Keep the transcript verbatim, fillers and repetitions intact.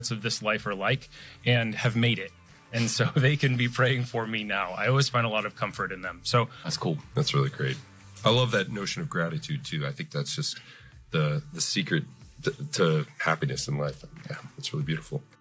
of this life are like and have made it. And so they can be praying for me now. I always find a lot of comfort in them. So that's cool. That's really great. I love that notion of gratitude too. I think that's just the the secret to, to happiness in life. Yeah, it's really beautiful.